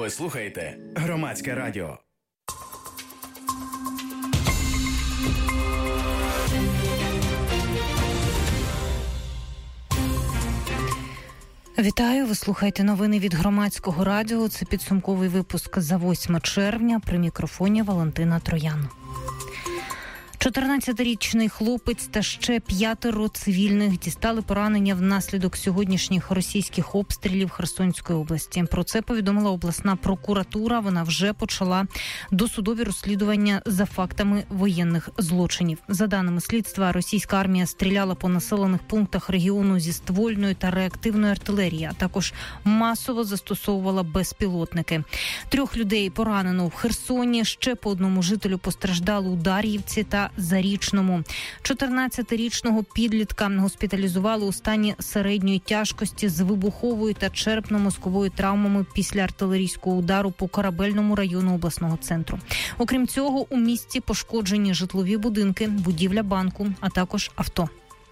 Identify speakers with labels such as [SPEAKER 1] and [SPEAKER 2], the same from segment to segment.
[SPEAKER 1] Ви слухаєте Громадське радіо.
[SPEAKER 2] Вітаю, ви слухаєте новини від Громадського радіо. Це підсумковий випуск за 8 червня. При мікрофоні Валентина Троян. 14-річний хлопець та ще 5 цивільних дістали поранення внаслідок сьогоднішніх російських обстрілів Херсонської області. Про це повідомила обласна прокуратура. Вона вже почала досудові розслідування за фактами воєнних злочинів. За даними слідства, російська армія стріляла по населених пунктах регіону зі ствольної та реактивної артилерії, а також масово застосовувала безпілотники. 3 людей поранено в Херсоні, ще по одному жителю постраждали у Дар'ївці та Зарічному. 14-річного підлітка госпіталізували у стані середньої тяжкості з вибуховою та черепно-мозковою травмами після артилерійського удару по Корабельному району обласного центру. Окрім цього, у місті пошкоджені житлові будинки, будівля банку, а також авто.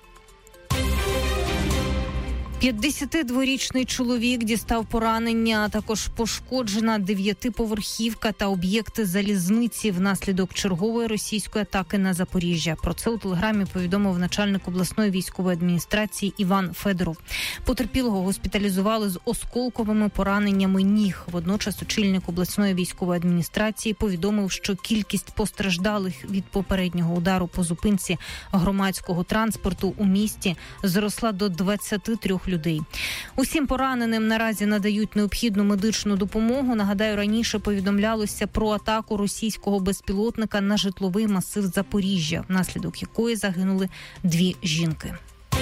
[SPEAKER 2] 52-річний чоловік дістав поранення, а також пошкоджена 9-поверхівка та об'єкти залізниці внаслідок чергової російської атаки на Запоріжжя. Про це у телеграмі повідомив начальник обласної військової адміністрації Іван Федоров. Потерпілого госпіталізували з осколковими пораненнями ніг. Водночас очільник обласної військової адміністрації повідомив, що кількість постраждалих від попереднього удару по зупинці громадського транспорту у місті зросла до 23 людей. Усім пораненим наразі надають необхідну медичну допомогу. Нагадаю, раніше повідомлялося про атаку російського безпілотника на житловий масив Запоріжжя, внаслідок якої загинули 2 жінки.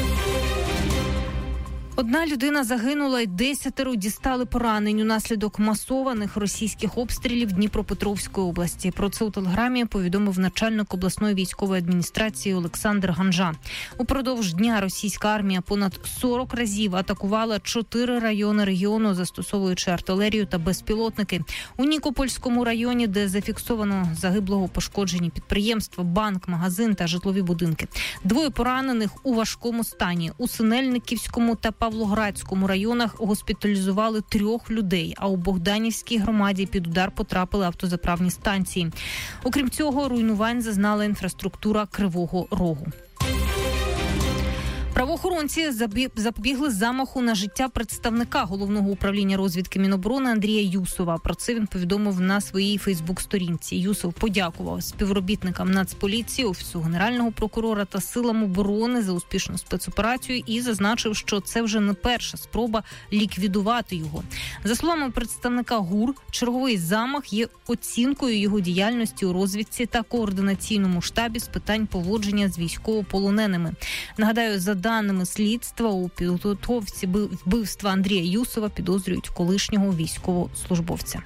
[SPEAKER 2] 1 людина загинула і 10 дістали поранень унаслідок масованих російських обстрілів Дніпропетровської області. Про це у телеграмі повідомив начальник обласної військової адміністрації Олександр Ганжа. Упродовж дня російська армія понад 40 разів атакувала 4 райони регіону, застосовуючи артилерію та безпілотники. У Нікопольському районі, де зафіксовано загиблого, пошкоджені підприємства, банк, магазин та житлові будинки. 2 поранених у важкому стані. У Синельниківському та Павлоградському районах госпіталізували 3 людей, а у Богданівській громаді під удар потрапили автозаправні станції. Окрім цього, руйнувань зазнала інфраструктура Кривого Рогу. Правоохоронці запобігли замаху на життя представника Головного управління розвідки Міноборони Андрія Юсова. Про це він повідомив на своїй Фейсбук-сторінці. Юсов подякував співробітникам Нацполіції, Офісу Генерального прокурора та силам оборони за успішну спецоперацію і зазначив, що це вже не перша спроба ліквідувати його. За словами представника ГУР, черговий замах є оцінкою його діяльності у розвідці та координаційному штабі з питань поводження з військовополоненими. Нагадаю, за даними слідства, у підготовці вбивства Андрія Юсова підозрюють колишнього військовослужбовця.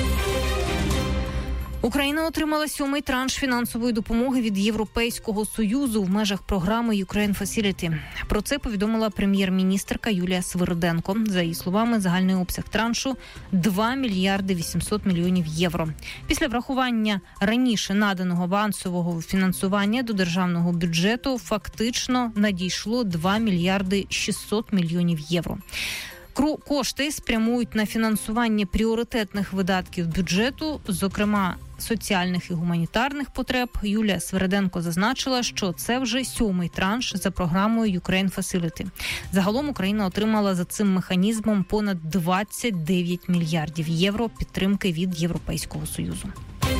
[SPEAKER 2] Україна отримала 7-й транш фінансової допомоги від Європейського Союзу в межах програми Ukraine Facility. Про це повідомила прем'єр-міністерка Юлія Свириденко. За її словами, загальний обсяг траншу – 2 мільярди 800 мільйонів євро. Після врахування раніше наданого авансового фінансування до державного бюджету фактично надійшло 2 мільярди 600 мільйонів євро. Кошти спрямують на фінансування пріоритетних видатків бюджету, зокрема соціальних і гуманітарних потреб. Юлія Свириденко зазначила, що це вже 7-й транш за програмою Ukraine Facility. Загалом Україна отримала за цим механізмом понад 29 мільярдів євро підтримки від Європейського Союзу.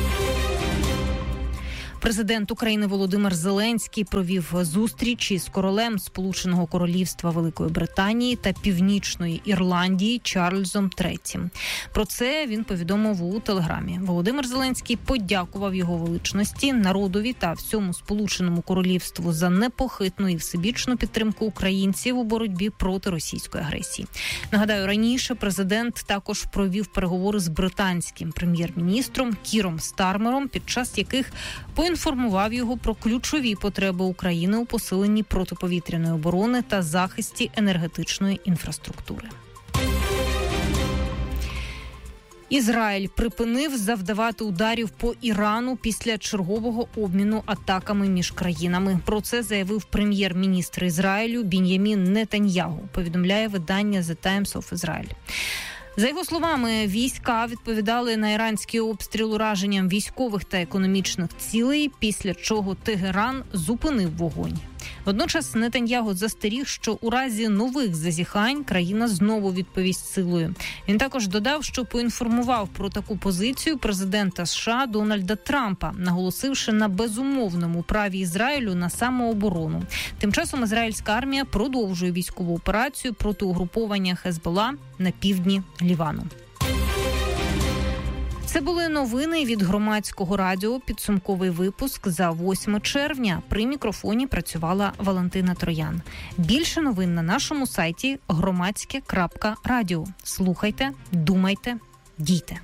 [SPEAKER 2] Президент України Володимир Зеленський провів зустріч із королем Сполученого Королівства Великої Британії та Північної Ірландії Чарльзом III. Про це він повідомив у телеграмі. Володимир Зеленський подякував його величності, народові та всьому Сполученому Королівству за непохитну і всебічну підтримку українців у боротьбі проти російської агресії. Нагадаю, раніше президент також провів переговори з британським прем'єр-міністром Кіром Стармером, під час яких поінформував його про ключові потреби України у посиленні протиповітряної оборони та захисті енергетичної інфраструктури. Ізраїль припинив завдавати ударів по Ірану після чергового обміну атаками між країнами. Про це заявив прем'єр-міністр Ізраїлю Бін'ямін Нетаньягу, повідомляє видання The Times of Israel. За його словами, війська відповідали на іранський обстріл ураженням військових та економічних цілей, після чого Тегеран зупинив вогонь. Водночас Нетаньягу застеріг, що у разі нових зазіхань країна знову відповість силою. Він також додав, що поінформував про таку позицію президента США Дональда Трампа, наголосивши на безумовному праві Ізраїлю на самооборону. Тим часом ізраїльська армія продовжує військову операцію проти угруповання Хезбола на півдні Лівану. Це були новини від Громадського радіо. Підсумковий випуск за 8 червня. При мікрофоні працювала Валентина Троян. Більше новин на нашому сайті громадське.радіо. Слухайте, думайте, дійте.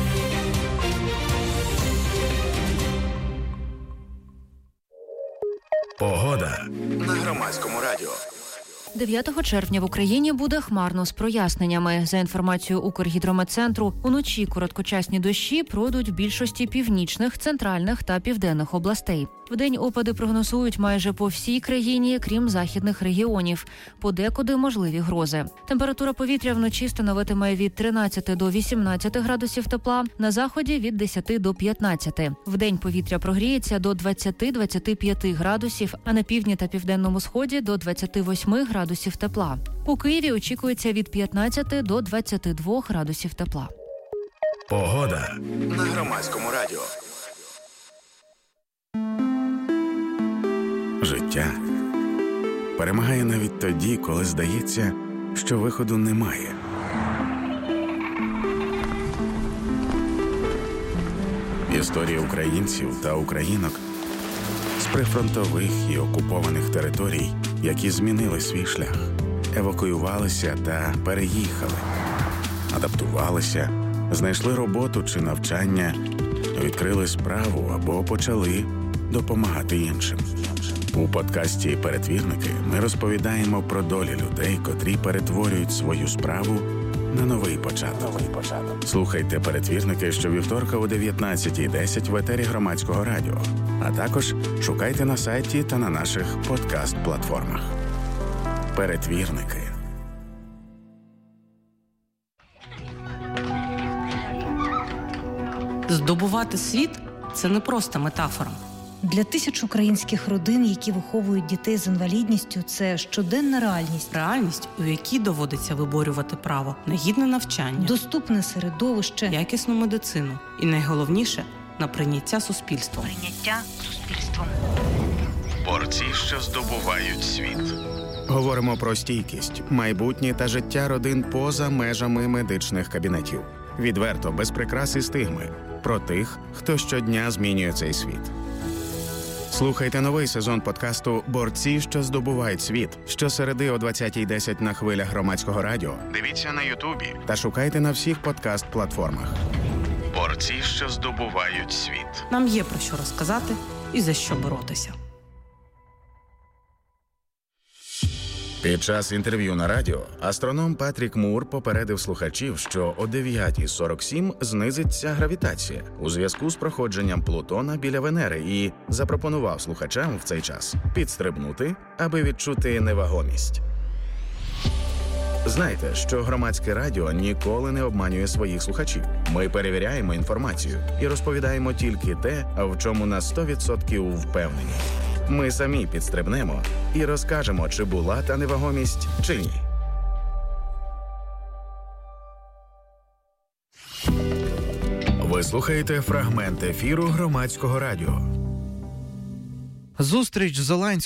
[SPEAKER 1] Погода на Громадському радіо.
[SPEAKER 3] 9 червня в Україні буде хмарно з проясненнями. За інформацією Укргідрометцентру, уночі короткочасні дощі пройдуть в більшості північних, центральних та південних областей. Вдень опади прогнозують майже по всій країні, крім західних регіонів. Подекуди можливі грози. Температура повітря вночі становитиме від 13 до 18 градусів тепла, на заході – від 10 до 15. Вдень повітря прогріється до 20-25 градусів, а на півдні та південному сході – до 28 градусів тепла. У Києві очікується від 15 до 22 градусів тепла.
[SPEAKER 1] Погода на Громадському радіо. Життя перемагає навіть тоді, коли здається, що виходу немає. Історія українців та українок з прифронтових і окупованих територій, які змінили свій шлях, евакуювалися та переїхали, адаптувалися, знайшли роботу чи навчання, відкрили справу або почали допомагати іншим. У подкасті «Перетвірники» ми розповідаємо про долі людей, котрі перетворюють свою справу на новий початок. Слухайте «Перетвірники» щовівторка о 19:10 в етері Громадського радіо. А також шукайте на сайті та на наших подкаст-платформах. «Перетвірники».
[SPEAKER 4] Здобувати світ – це не просто метафора.
[SPEAKER 2] Для тисяч українських родин, які виховують дітей з інвалідністю, це щоденна реальність.
[SPEAKER 4] Реальність, у якій доводиться виборювати право на гідне навчання,
[SPEAKER 2] доступне середовище,
[SPEAKER 4] якісну медицину і, найголовніше, на прийняття суспільством.
[SPEAKER 1] Борці, що здобувають світ. Говоримо про стійкість, майбутнє та життя родин поза межами медичних кабінетів. Відверто, без прикрас і стигми. Про тих, хто щодня змінює цей світ. Слухайте новий сезон подкасту «Борці, що здобувають світ» щосереди о 20:10 на хвилях Громадського радіо. Дивіться на Ютубі та шукайте на всіх подкаст-платформах. Борці, що здобувають світ.
[SPEAKER 4] Нам є про що розказати і за що боротися.
[SPEAKER 1] Під час інтерв'ю на радіо астроном Патрік Мур попередив слухачів, що о 9:47 знизиться гравітація у зв'язку з проходженням Плутона біля Венери і запропонував слухачам в цей час підстрибнути, аби відчути невагомість. Знайте, що Громадське радіо ніколи не обманює своїх слухачів. Ми перевіряємо інформацію і розповідаємо тільки те, в чому на 100% впевнені. Ми самі підстрибнемо і розкажемо, чи була та невагомість, чи ні. Ви слухаєте фрагмент ефіру Громадського радіо.
[SPEAKER 5] Зустріч Зеленського